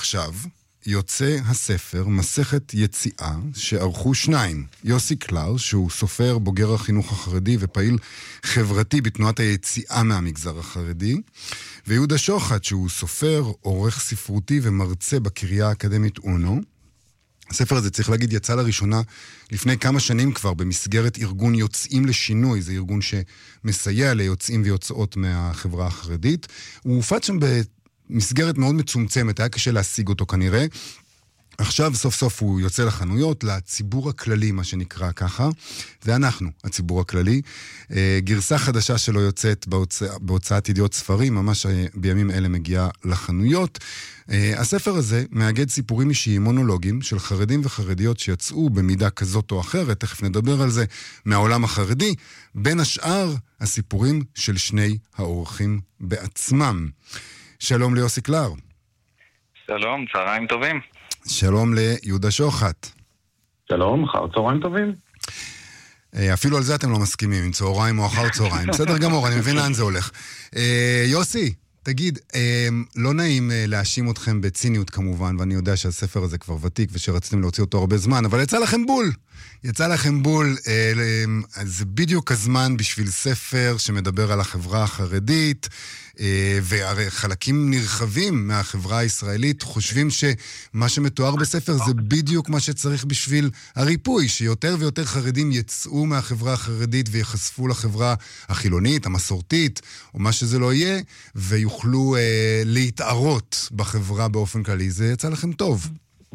עכשיו יוצא הספר מסכת יציאה שערכו שניים, יוסי קלר שהוא סופר בוגר החינוך החרדי ופעיל חברתי בתנועת היציאה מהמגזר החרדי, ויהודה שוחט שהוא סופר, עורך ספרותי ומרצה בקריה האקדמית אונו. הספר הזה, צריך להגיד, יצא לראשונה לפני כמה שנים כבר במסגרת ארגון יוצאים לשינוי. זה ארגון שמסייע ליוצאים ויוצאות מהחברה החרדית. הוא הופץ שם במסגרת מאוד מצומצמת, היה קשה להשיג אותו כנראה. עכשיו סוף סוף הוא יוצא לחנויות, לציבור הכללי, מה שנקרא ככה. זה אנחנו, הציבור הכללי. גרסה חדשה שלו יוצאת בהוצאת ידיעות ספרים, ממש בימים אלה מגיעה לחנויות. הספר הזה מאגד סיפורים אישיים, מונולוגים של חרדים וחרדיות שיצאו במידה כזאת או אחרת, תכף נדבר על זה, מהעולם החרדי, בין השאר הסיפורים של שני האורחים בעצמם. שלום ליוסי קלר. שלום, צהריים טובים. שלום ליהודה שוחט. שלום, אחר צהריים טובים. אפילו על זה אתם לא מסכימים, עם צהריים או אחר צהריים. בסדר גמור, אני מבין לאן זה הולך. יוסי, תגיד, לא נעים להאשים אתכם בציניות כמובן, ואני יודע שהספר הזה כבר ותיק ושרציתם להוציא אותו הרבה זמן, אבל יצא לכם בול. יצא לכם בול. זה בדיוק הזמן בשביל ספר שמדבר על החברה החרדית, והרי חלקים נרחבים מהחברה הישראלית חושבים שמה שמתואר בספר זה בדיוק מה שצריך בשביל הריפוי, שיותר ויותר חרדים יצאו מהחברה החרדית ויחשפו לחברה החילונית, המסורתית, או מה שזה לא יהיה, ויוכלו להתערות בחברה באופן כללי. זה יצא לכם טוב.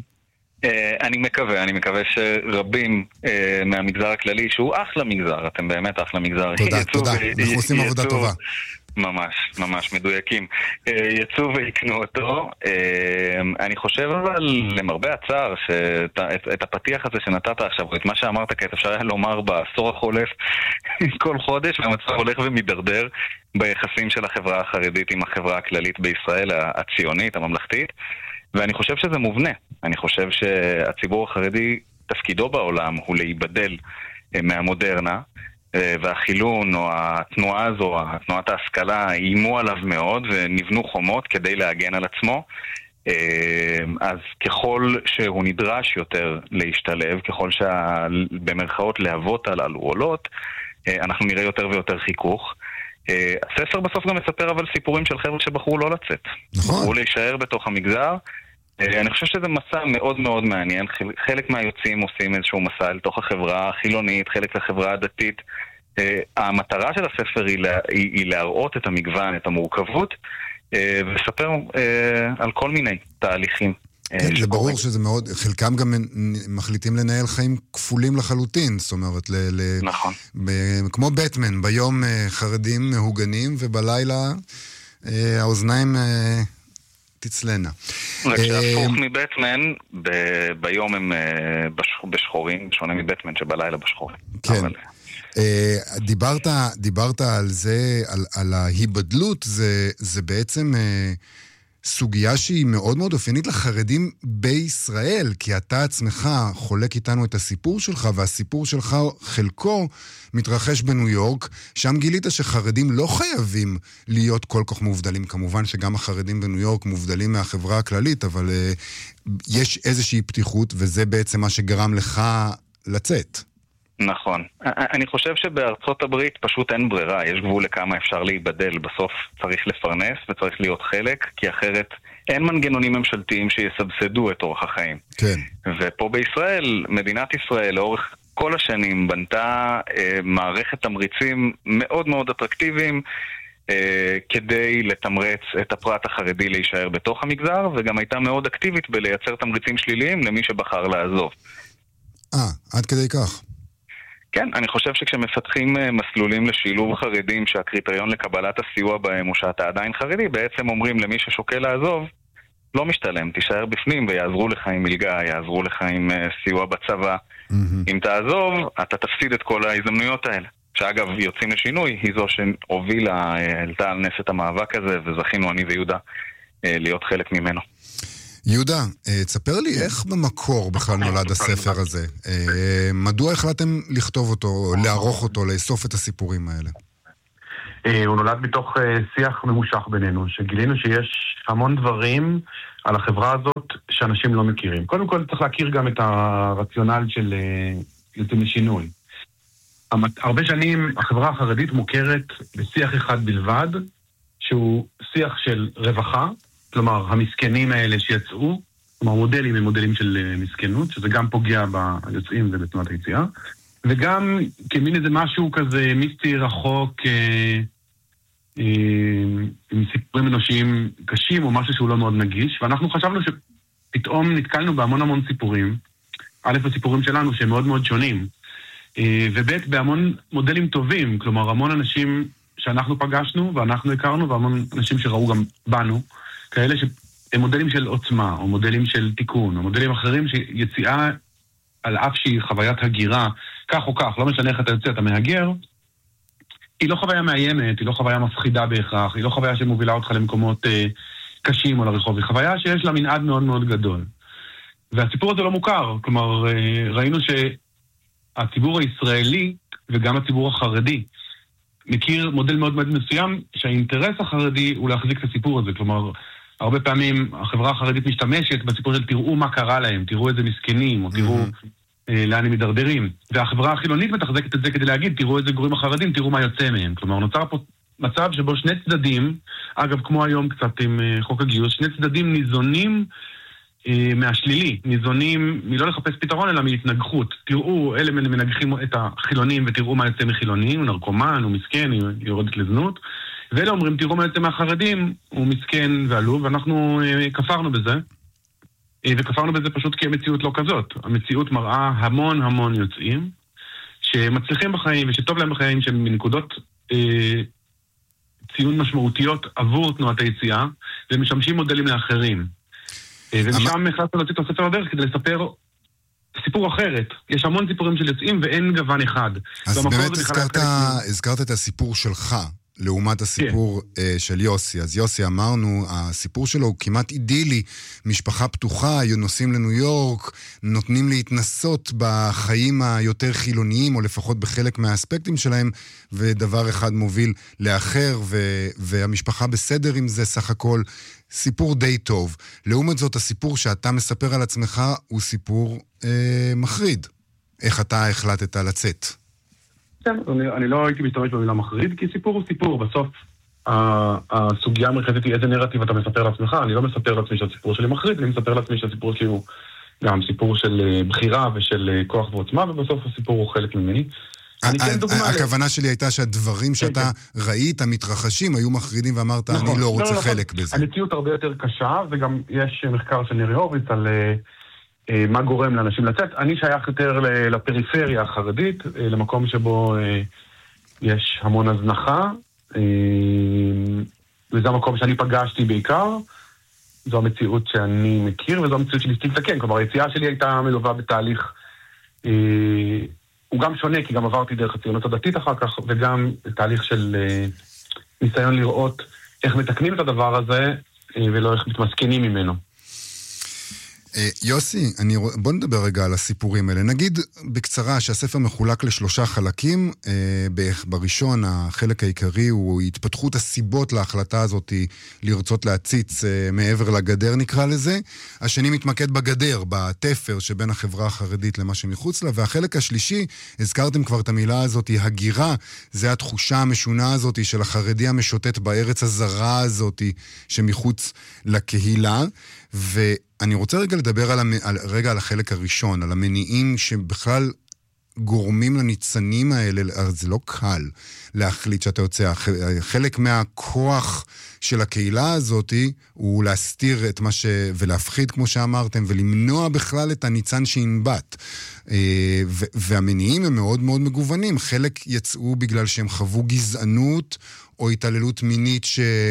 אני מקווה שרבים מהמגזר הכללי, שהוא אחלה מגזר, אתם באמת אחלה מגזר. תודה, אנחנו עושים עבודה טובה. ממש מדויקים. יצאו ויקנו אותו. אני חושב אבל למרבה הצער שאת הפתיח הזה שנתת עכשיו, את מה שאמרת כעת אפשר היה לומר בעשור החולף כל חודש, והמצב הולך ומדרדר ביחסים של החברה החרדית עם החברה הכללית בישראל, הציונית, הממלכתית, ואני חושב שזה מובנה. אני חושב שהציבור החרדי, תפקידו בעולם הוא להיבדל מהמודרנה, והחילון או התנועה הזו, תנועת ההשכלה, איימו עליו מאוד ונבנו חומות כדי להגן על עצמו. אז ככל שהוא נדרש יותר להשתלב, ככל שבמרכאות להבות הללו עולות, אנחנו נראה יותר ויותר חיכוך. הספר בסוף גם מספר אבל סיפורים של חבר'ה שבחרו לא לצאת. נכון. בחרו להישאר בתוך המגזר. אני חושב שזה מסע מאוד מאוד מעניין. חלק מהיוצאים עושים איזשהו מסע אל תוך החברה החילונית, חלק לחברה הדתית. המטרה של הספר היא להראות את המגוון, את המורכבות, ולספר על כל מיני תהליכים. כן, זה ברור שזה מאוד, חלקם גם מחליטים לנהל חיים כפולים לחלוטין, זאת אומרת, נכון. כמו בטמן, ביום חרדים מהוגנים, ובלילה האוזניים תצלנה. רק שהפוך מבטמן, ביום הם בשחורים, שונה מבטמן שבלילה בשחורים. כן. דיברת על זה, על ההיבדלות, זה בעצם סוגיה שהיא מאוד מאוד אופיינית לחרדים בישראל, כי אתה עצמך חולק איתנו את הסיפור שלך, והסיפור שלך חלקו מתרחש בניו יורק, שם גילית שחרדים לא חייבים להיות כל כך מובדלים. כמובן שגם החרדים בניו יורק מובדלים מהחברה הכללית, אבל יש איזושהי פתיחות, וזה בעצם מה שגרם לך לצאת. נכון. אני חושב שבארצות הברית פשוט אין ברירה, יש גבול לכמה אפשר להיבדל, בסוף צריך לפרנס וצריך להיות חלק, כי אחרת אין מנגנונים ממשלתיים שיסבסדו את אורח החיים. כן. ופה בישראל, מדינת ישראל לאורך כל השנים בנתה מערכת תמריצים מאוד מאוד אטרקטיביים, כדי לתמרץ את הפרט החרדי להישאר בתוך המגזר, וגם הייתה מאוד אקטיבית בלייצר תמריצים שליליים למי שבחר לעזוב. עד כדי כך. כן, אני חושב שכשמפתחים מסלולים לשילוב חרדים שהקריטריון לקבלת הסיוע בהם הוא שאתה עדיין חרדי, בעצם אומרים למי ששוקל לעזוב, לא משתלם, תישאר בפנים ויעזרו לך עם מלגה, יעזרו לך עם סיוע בצבא. אם תעזוב, אתה תפסיד את כל ההזדמנויות האלה. שאגב, יוצאים לשינוי, היא זו שהובילה, העלתה על נס את המאבק הזה, וזכינו אני ויהודה להיות חלק ממנו. יהודה, תספר לי איך במקור בכלל נולד הספר הזה. מדוע החלטתם לכתוב אותו, לערוך אותו, לאסוף את הסיפורים האלה? הוא נולד מתוך שיח ממושך בינינו, שגילינו שיש המון דברים על החברה הזאת שאנשים לא מכירים. קודם כל צריך להכיר גם את הרציונל של יוצאים לשינוי. הרבה שנים החברה החרדית מוכרת בשיח אחד בלבד, שהוא שיח של רווחה, כלומר המסכנים האלה שיצאו, כלומר מודלים הם מודלים של מסכנות, שזה גם פוגע ביוצאים ובתנועת היציאה, וגם כמין איזה משהו כזה מיסטי רחוק, עם סיפורים אנושיים קשים או משהו שהוא לא מאוד נגיש, ואנחנו חשבנו שפתאום נתקלנו בהמון המון סיפורים, א' הסיפורים שלנו שהם מאוד מאוד שונים, וב' בהמון מודלים טובים, כלומר המון אנשים שאנחנו פגשנו ואנחנו הכרנו, והמון אנשים שראו גם בנו, כאלה שהם מודלים של עוצמה, או מודלים של תיקון, או מודלים אחרים שיציאה על אף שהיא חוויית הגירה, כך או כך, לא משנה איך אתה יוצא, אתה מהגר, היא לא חוויה מאיימת, היא לא חוויה מפחידה בהכרח, היא לא חוויה שמובילה אותך למקומות קשים או לרחוב, היא חוויה שיש לה מנעד מאוד מאוד גדול. והסיפור הזה לא מוכר, כלומר, ראינו שהציבור הישראלי וגם הציבור החרדי מכיר מודל מאוד מאוד מסוים, שהאינטרס החרדי הוא להחזיק את הסיפור הזה, כלומר, הרבה פעמים החברה החרדית משתמשת בסיפור של תראו מה קרה להם, תראו איזה מסכנים, או תראו לאן הם מדרדרים. והחברה החילונית מתחזקת את זה כדי להגיד, תראו איזה גרועים החרדים, תראו מה יוצא מהם. כלומר, נוצר פה מצב שבו שני צדדים, אגב, כמו היום קצת עם חוק הגיוס, שני צדדים ניזונים מהשלילי, ניזונים מלא לחפש פתרון, אלא מהתנגחות. תראו, אלה מנגחים את החילונים ותראו מה יוצא מחילונים, הוא נרקומן, הוא מסכן, היא יורדת לזנות. ואלה אומרים, תראו מה יוצא מהחרדים, הוא מסכן ועלוב, ואנחנו כפרנו בזה. וכפרנו בזה פשוט כי המציאות לא כזאת. המציאות מראה המון המון יוצאים שמצליחים בחיים ושטוב להם בחיים, שהם מנקודות ציון משמעותיות עבור תנועת היציאה, ומשמשים מודלים לאחרים. ומשם החלטנו להוציא את הספר לדרך כדי לספר סיפור אחרת. יש המון סיפורים של יוצאים ואין גוון אחד. אז באמת הזכרת את הסיפור שלך. לעומת הסיפור של יוסי. אז יוסי, אמרנו, הסיפור שלו הוא כמעט אידילי, משפחה פתוחה, היו נוסעים לניו יורק, נותנים להתנסות בחיים היותר חילוניים, או לפחות בחלק מהאספקטים שלהם, ודבר אחד מוביל לאחר, והמשפחה בסדר עם זה סך הכל. סיפור די טוב. לעומת זאת, הסיפור שאתה מספר על עצמך הוא סיפור מחריד. איך אתה החלטת לצאת? אני לא הייתי משתמש במילה מחריד, כי סיפור הוא סיפור. בסוף, הסוגיה המרכזית היא איזה נרטיב אתה מספר לעצמך. אני לא מספר לעצמי שהסיפור שלי מחריד, אני מספר לעצמי שהסיפור שלי הוא גם סיפור של בחירה ושל כוח ועוצמה, ובסוף הסיפור הוא חלק ממני. הכוונה שלי הייתה שהדברים שאתה ראית, המתרחשים, היו מחרידים ואמרת, אני לא רוצה חלק בזה. המציאות הרבה יותר קשה, וגם יש מחקר של נירי הורוביץ על מה גורם לאנשים לצאת. אני שייך יותר לפריפריה החרדית, למקום שבו יש המון הזנחה, וזה המקום שאני פגשתי בעיקר. זו המציאות שאני מכיר, וזו המציאות שלי שתתקן. כלומר, היציאה שלי הייתה מלווה בתהליך, הוא גם שונה, כי גם עברתי דרך הציונות הדתית אחר כך, וגם תהליך של ניסיון לראות איך מתקנים את הדבר הזה, ולא איך מתמסכנים ממנו. יוסי, בוא נדבר רגע על הסיפורים האלה. נגיד בקצרה שהספר מחולק ל3 חלקים. בראשון, החלק העיקרי הוא התפתחות הסיבות להחלטה הזאת לרצות להציץ מעבר לגדר, נקרא לזה. השני מתמקד בגדר, בתפר שבין החברה החרדית למה שמחוץ לה. והחלק השלישי, הזכרתם כבר את המילה הזאת, הגירה. זה התחושה המשונה הזאת של החרדי המשוטט בארץ הזרה הזאת שמחוץ לקהילה. ואני רוצה רגע לדבר על החלק הראשון, על המניעים שבכלל גורמים לניצנים האלה. זה לא קל להחליט שאתה יוצא. חלק מהכוח של הקהילה הזאת הוא להסתיר את מה ולהפחיד, כמו שאמרתם, ולמנוע בכלל את הניצן שינבט. והמניעים הם מאוד מאוד מגוונים. חלק יצאו בגלל שהם חוו גזענות או התעללות מינית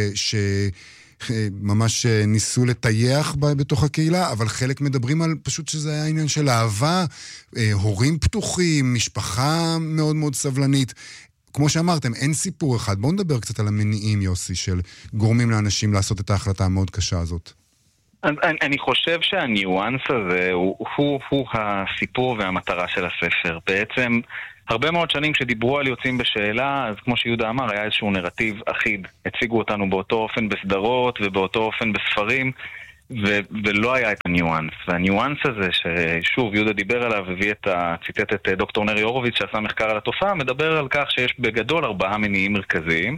ממש ניסו לטייח בתוך הקהילה, אבל חלק מדברים על פשוט שזה היה עניין של אהבה, הורים פתוחים, משפחה מאוד מאוד סבלנית. כמו שאמרתם, אין סיפור אחד. בואו נדבר קצת על המניעים, יוסי, של גורמים לאנשים לעשות את ההחלטה המאוד קשה הזאת. אני חושב שהניואנס הזה הוא הסיפור והמטרה של הספר. בעצם הרבה מאוד שנים כשדיברו על יוצאים בשאלה, אז כמו שיהודה אמר, היה איזשהו נרטיב אחיד. הציגו אותנו באותו אופן בסדרות ובאותו אופן בספרים, ולא היה את הניואנס. והניואנס הזה ששוב יהודה דיבר עליו, ציטט את דוקטור נרי הורוביץ שעשה מחקר על התופעה, מדבר על כך שיש בגדול 4 מניעים מרכזיים,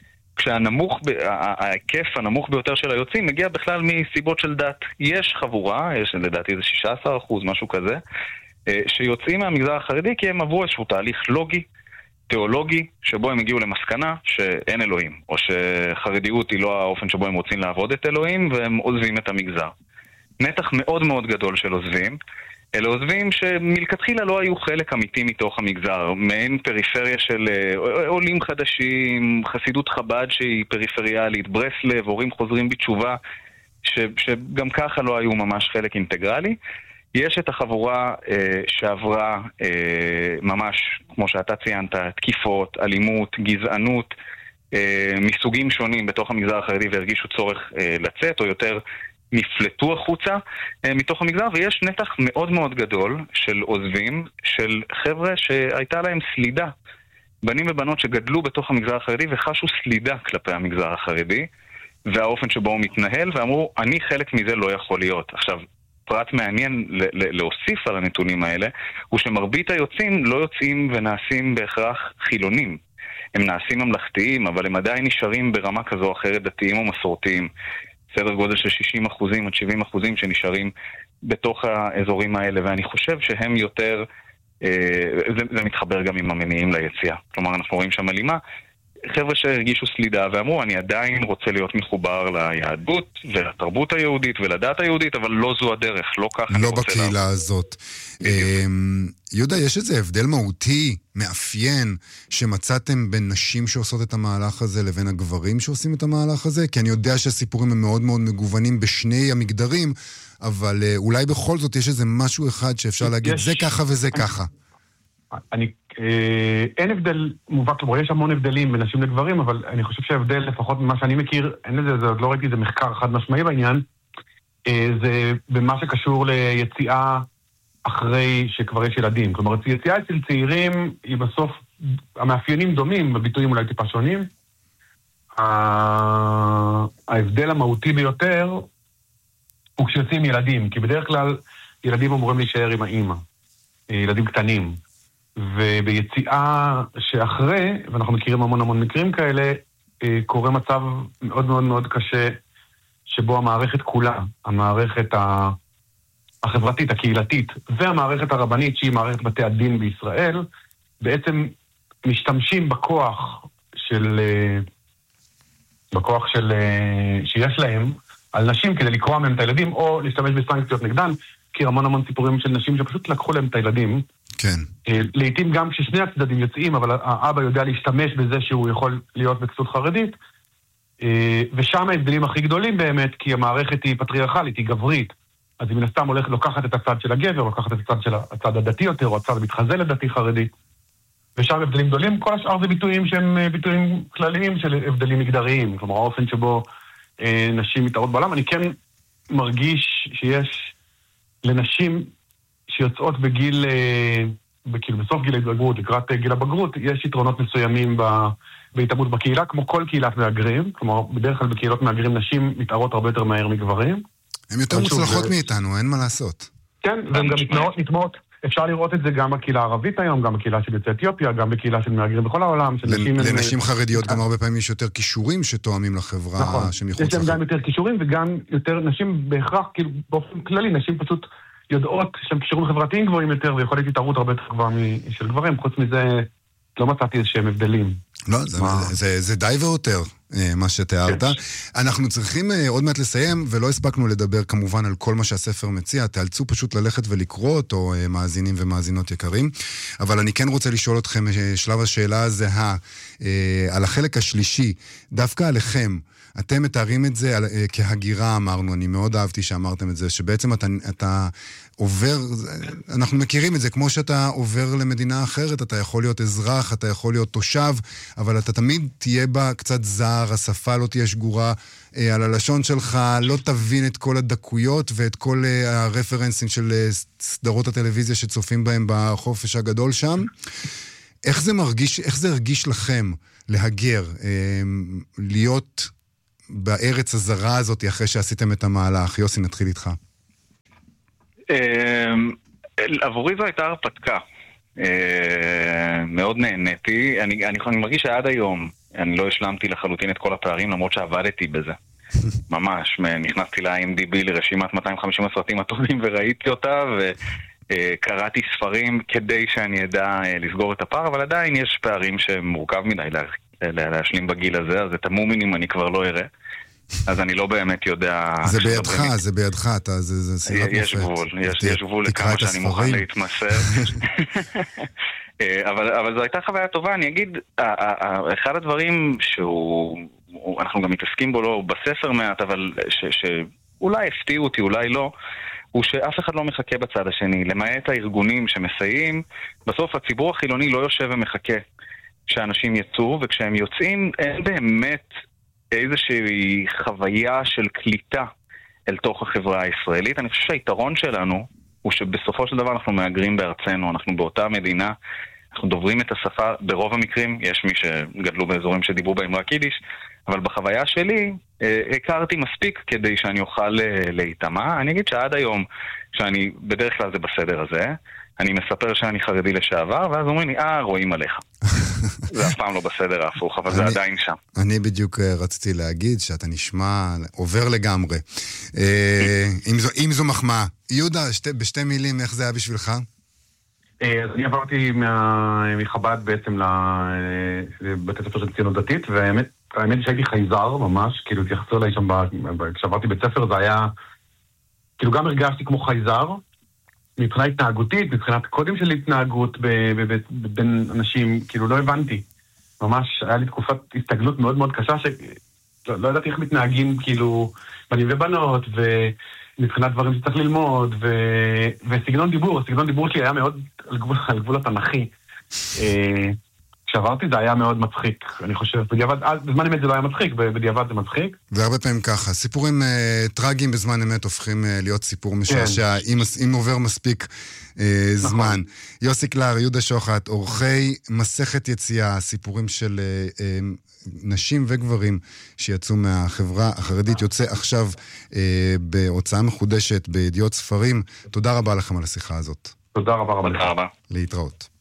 ההיקף הנמוך ביותר של היוצאים מגיע בכלל מסיבות של דת. יש חבורה, יש לדעתי זה 16%, משהו כזה, שיוצאים מהמגזר החרדי כי הם עברו איזשהו תהליך לוגי, תיאולוגי, שבו הם הגיעו למסקנה שאין אלוהים, או שחרדיות היא לא האופן שבו הם רוצים לעבוד את אלוהים, והם עוזבים את המגזר. נתח מאוד מאוד גדול של עוזבים, אלה עוזבים שמלכתחילה לא היו חלק אמיתי מתוך המגזר, מעין פריפריה של עולים חדשים, חסידות חב"ד שהיא פריפריאלית, ברסלב, הורים חוזרים בתשובה, שגם ככה לא היו ממש חלק אינטגרלי. יש את החבורה שעברה ממש, כמו שאתה ציינת, תקיפות, אלימות, גזענות, מסוגים שונים בתוך המגזר החרדי והרגישו צורך לצאת, או יותר נפלטו החוצה מתוך המגזר, ויש נתח מאוד מאוד גדול של עוזבים, של חבר'ה שהייתה להם סלידה. בנים ובנות שגדלו בתוך המגזר החרדי וחשו סלידה כלפי המגזר החרדי, והאופן שבו הוא מתנהל, ואמרו, אני חלק מזה לא יכול להיות. עכשיו, פרט מעניין להוסיף על הנתונים האלה, הוא שמרבית היוצאים לא יוצאים ונעשים בהכרח חילונים. הם נעשים ממלכתיים, אבל הם עדיין נשארים ברמה כזו או אחרת דתיים או מסורתיים. סדר גודל של 60% עד 70% שנשארים בתוך האזורים האלה, ואני חושב שהם יותר, זה מתחבר גם עם המניעים ליציאה. כלומר, אנחנו רואים שם הלימה, חבר'ה שהרגישו סלידה ואמרו, אני עדיין רוצה להיות מחובר ליהדות ולתרבות היהודית ולדת היהודית, אבל לא זו הדרך, לא ככה. לא בקהילה הזאת. יהודה, יש איזה הבדל מהותי, מאפיין, שמצאתם בין נשים שעושות את המהלך הזה לבין הגברים שעושים את המהלך הזה? כי אני יודע שהסיפורים הם מאוד מאוד מגוונים בשני המגדרים, אבל אולי בכל זאת יש איזה משהו אחד שאפשר להגיד, זה ככה וזה ככה. אין הבדל מובהק, כלומר, יש המון הבדלים בין נשים לגברים, אבל אני חושב שההבדל, לפחות ממה שאני מכיר, אין לזה, זה עוד לא ראיתי, זה מחקר חד משמעי בעניין, זה במה שקשור ליציאה אחרי שכבר יש ילדים. כלומר, יציאה אצל צעירים היא בסוף, המאפיינים דומים, בביטויים אולי טיפה שונים. ההבדל המהותי ביותר הוא כשיוצאים ילדים, כי בדרך כלל ילדים אמורים להישאר עם האמא, ילדים קטנים. וביציאה שאחרי, ואנחנו מכירים המון מקרים כאלה, קורה מצב מאוד מאוד מאוד קשה, שבו המערכת כולה, המערכת החברתית, הקהילתית, והמערכת הרבנית, שהיא מערכת בתי הדין בישראל, בעצם משתמשים בכוח שיש להם על נשים כדי לקרוע מהם את הילדים, או להשתמש בסנקציות נגדן, כי המון סיפורים של נשים שפשוט לקחו להם את הילדים. כן. לעתים גם כששני הצדדים יוצאים, אבל האבא יודע להשתמש בזה שהוא יכול להיות בכסות חרדית, ושם ההבדלים הכי גדולים באמת, כי המערכת היא פטריארכלית, היא גברית, אז היא מן הסתם לוקחת את הצד של הגבר, לוקחת את הצד הדתי יותר, או הצד המתחזה לדתי חרדי, ושם הבדלים גדולים, כל השאר זה ביטויים שהם ביטויים כלליים של הבדלים מגדריים, כלומר האופן שבו נשים מתארות בעולם. אני כן מרגיש שיש לנשים שיוצאות בגיל, בסוף גיל ההתבגרות, לקראת גיל הבגרות, יש יתרונות מסוימים בהתאמות בקהילה, כמו כל קהילת מהגרים, כלומר, בדרך כלל בקהילות מהגרים נשים מתארות הרבה יותר מהר מגברים. הן יותר מוצלחות מאיתנו, אין מה לעשות. כן, והן גם נטמעות, אפשר לראות את זה גם בקהילה הערבית היום, גם בקהילה של יוצאי אתיופיה, גם בקהילה של מהגרים בכל העולם. לנשים חרדיות גם הרבה פעמים יש יותר כישורים שתואמים לחברה שמחוץ. יש להם גם יותר כישורים וגם יותר נשים בהכרח, כאילו באופן כללי, נשים פשוט יודעות שהם קישורים חברתיים גבוהים יותר, ויכולת התערות הרבה יותר גבוהה של גברים. חוץ מזה, לא מצאתי איזשהם הבדלים. לא, זה די ויותר, מה שתיארת. אנחנו צריכים עוד מעט לסיים, ולא הספקנו לדבר כמובן על כל מה שהספר מציע. תאלצו פשוט ללכת ולקרוא אותו, מאזינים ומאזינות יקרים. אבל אני כן רוצה לשאול אתכם, שלב השאלה הזהה, על החלק השלישי, דווקא עליכם, אתם מתארים את זה כהגירה, אמרנו, אני מאוד אהבתי שאמרתם את זה, שבעצם אתה עובר, אנחנו מכירים את זה, כמו שאתה עובר למדינה אחרת, אתה יכול להיות אזרח, אתה יכול להיות תושב, אבל אתה תמיד תהיה בה קצת זר, קצר, השפה לא תהיה שגורה על הלשון שלך, לא תבין את כל הדקויות ואת כל הרפרנסים של סדרות הטלוויזיה שצופים בהם בחופש הגדול שם. איך זה הרגיש לכם להגר, להיות בארץ הזרה הזאת אחרי שעשיתם את המהלך? יוסי, נתחיל איתך. עבורי זו הייתה הרפתקה. מאוד נהניתי. אני מרגיש שעד היום אני לא השלמתי לחלוטין את כל הפערים, למרות שעבדתי בזה. ממש, נכנסתי ל-IMDb לרשימת 250 הסרטים הטובים וראיתי אותה, וקראתי ספרים כדי שאני אדע לסגור את הפער, אבל עדיין יש פערים שמורכב מדי להשלים בגיל הזה, אז את המומינים אני כבר לא אראה. אז אני לא באמת יודע... זה בידך, זה סרט מופת. יש גבול לכמה שאני מוכן להתמסר. אבל זו הייתה חוויה טובה. אני אגיד, אחד הדברים אנחנו גם מתעסקים בו לא בספר מעט, אבל שאולי הפתיעו אותי, אולי לא, הוא שאף אחד לא מחכה בצד השני. למעט הארגונים שמסייעים, בסוף הציבור החילוני לא יושב ומחכה שאנשים יצאו, וכשהם יוצאים אין באמת איזושהי חוויה של קליטה אל תוך החברה הישראלית. אני חושב שהיתרון שלנו הוא שבסופו של דבר אנחנו מאגרים בארצנו, אנחנו באותה מדינה, אנחנו דוברים את השפה ברוב המקרים, יש מי שגדלו באזורים שדיברו בהם רק יידיש, אבל בחוויה שלי הכרתי מספיק כדי שאני אוכל להתאמה. אני אגיד שעד היום, שאני בדרך כלל זה בסדר הזה, אני מספר שאני חרדי לשעבר, ואז אומרים לי, רואים עליך. זה אף פעם לא בסדר ההפוך, אבל זה עדיין שם. אני בדיוק רציתי להגיד שאתה נשמע עובר לגמרי. אם זו מחמאה. יהודה, בשתי מילים, איך זה היה בשבילך? אז אני עברתי מחב"ד בעצם לבית הספר של ציונות דתית, והאמת היא שהייתי חייזר ממש, כאילו התייחסו אליי שם, כשעברתי בית ספר זה היה, כאילו גם הרגשתי כמו חייזר, מבחינה התנהגותית, מבחינת קודים של התנהגות בין אנשים, כאילו לא הבנתי. ממש היה לי תקופת הסתגלות מאוד מאוד קשה, שלא ידעתי איך מתנהגים, כאילו, בנים ובנות, ומבחינת דברים שצריך ללמוד, וסגנון דיבור שלי היה מאוד על גבול התנכי. כשעברתי זה היה מאוד מצחיק, אני חושב, בזמן אמת זה לא היה מצחיק, בדיעבד זה מצחיק. והרבה פעמים ככה, סיפורים טרגיים בזמן אמת הופכים להיות סיפור משעשע, אם עובר מספיק זמן. יוסי קלר, יהודה שוחט, עורכי מסכת יציאה, סיפורים של נשים וגברים שיצאו מהחברה החרדית, יוצא עכשיו בהוצאה מחודשת בידיעות ספרים. תודה רבה לכם על השיחה הזאת. תודה רבה. להתראות.